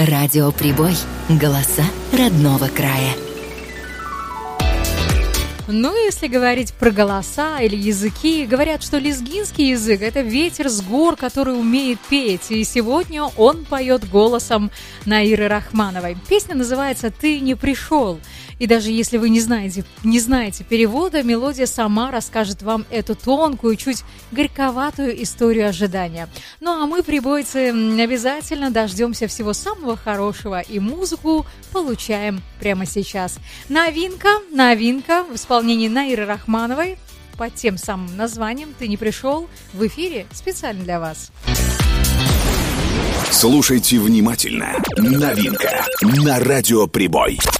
Радио Прибой. Голоса родного края. Ну, если говорить про голоса или языки, говорят, что лезгинский язык – это ветер с гор, который умеет петь. И сегодня он поет голосом Наиры Рахмановой. Песня называется «Ты не пришел». И даже если вы не знаете перевода, мелодия сама расскажет вам эту тонкую, чуть горьковатую историю ожидания. Ну а мы, прибойцы, обязательно дождемся всего самого хорошего и музыку получаем прямо сейчас. Новинка в исполнении Наиры Рахмановой под тем самым названием «Ты не пришел» в эфире специально для вас. Слушайте внимательно. Новинка на Радио Прибой.